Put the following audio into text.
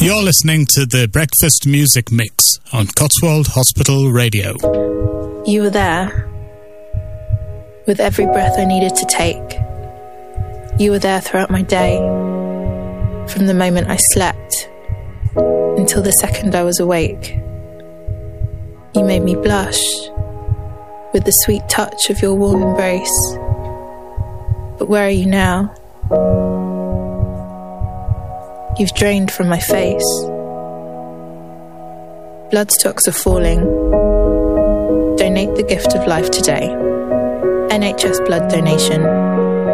You're listening to the Breakfast Music Mix on Cotswold Hospital Radio. You were there, with every breath I needed to take. You were there throughout my day, from the moment I slept until the second I was awake. You made me blush with the sweet touch of your warm embrace. But where are you now? You've drained from my face. Blood stocks are falling. Donate the gift of life today. NHS blood donation.